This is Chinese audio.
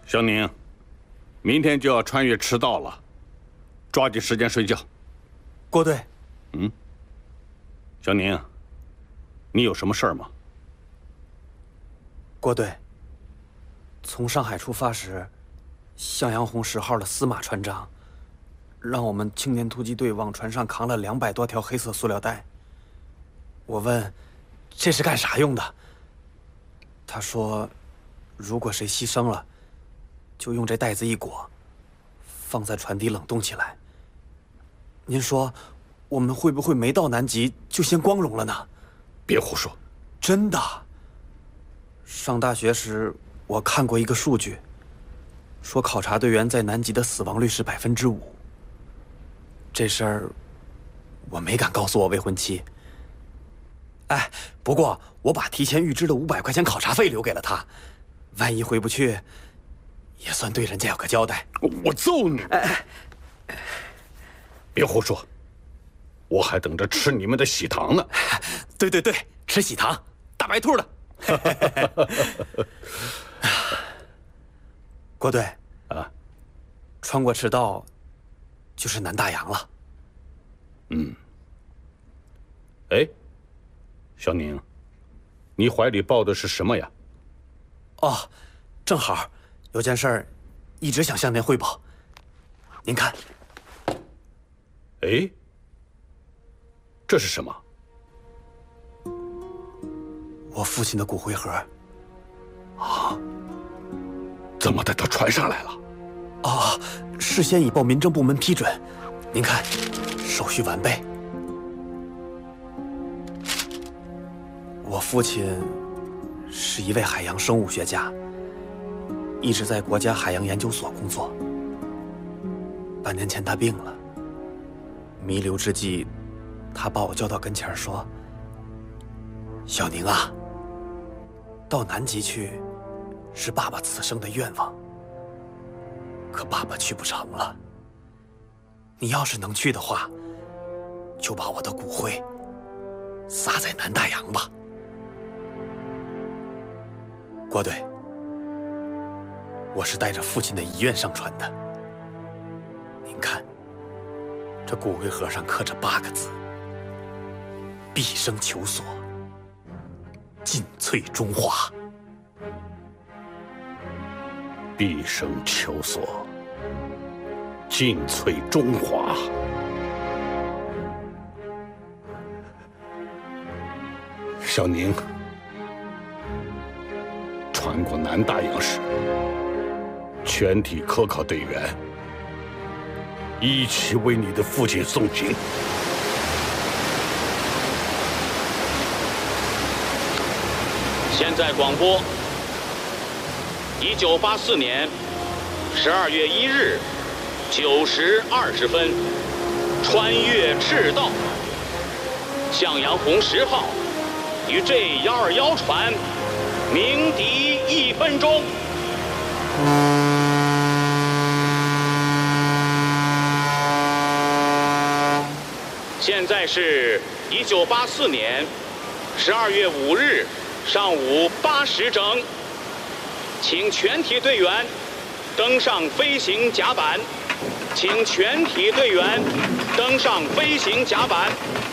小宁，明天就要穿越赤道了，抓紧时间睡觉。 郭队。 小宁，你有什么事儿吗？ 郭队，从上海出发时，向阳红10号的司马船长让我们青年突击队往船上扛了200多条黑色塑料袋。我问这是干啥用的，他说如果谁牺牲了，就用这袋子一裹，放在船底冷冻起来。您说我们会不会没到南极就先光荣了呢？ 别胡说， 真的。上大学时我看过一个数据，说考察队员在南极的死亡率是5%。这事儿我没敢告诉我未婚妻。哎，不过我把提前预支的500块钱考察费留给了他，万一回不去，也算对人家有个交代。 我揍你！别胡说，我还等着吃你们的喜糖呢。 对对对，吃喜糖，大白兔的。郭队啊， 穿过赤道就是南大洋了。 哎，小宁，你怀里抱的是什么呀？ 哦，正好有件事儿，一直想向您汇报。您看， 哎，这是什么？ 我父亲的骨灰盒。 怎么带到船上来了？ 哦，事先已报民政部门批准，您看，手续完备。我父亲是一位海洋生物学家，一直在国家海洋研究所工作。半年前他病了，弥留之际，他把我叫到跟前说：“小宁啊，到南极去是爸爸此生的愿望，可爸爸去不成了。你要是能去的话，就把我的骨灰撒在南大洋吧。”郭队，我是带着父亲的遗愿上船的。您看，这骨灰盒上刻着8个字：毕生求索，尽瘁中华。 毕生求索，尽瘁中华。小宁，穿过南大洋时，全体科考队员一起为你的父亲送行。 现在广播：1984年12月1日9时20分，穿越赤道，向阳红10号与 J121船鸣笛1分钟。现在是1984年12月5日上午8时整，请全体队员登上飞行甲板，请全体队员登上飞行甲板。